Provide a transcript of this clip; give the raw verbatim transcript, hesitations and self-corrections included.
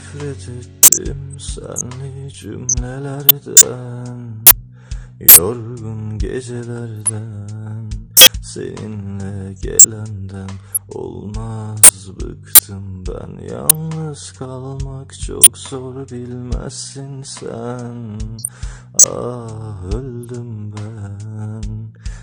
Nefret ettim senli cümlelerden, yorgun gecelerden, seninle gelenden. Olmaz, bıktım ben, yalnız kalmak çok zor, bilmezsin sen. Ah, öldüm ben,